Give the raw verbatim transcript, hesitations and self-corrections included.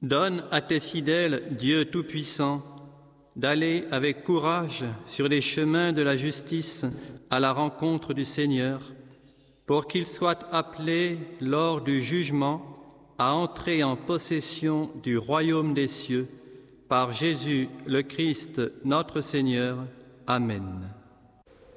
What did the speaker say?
Donne à tes fidèles, Dieu Tout-Puissant, d'aller avec courage sur les chemins de la justice à la rencontre du Seigneur, pour qu'ils soient appelés lors du jugement à entrer en possession du royaume des cieux, par Jésus le Christ notre Seigneur. Amen.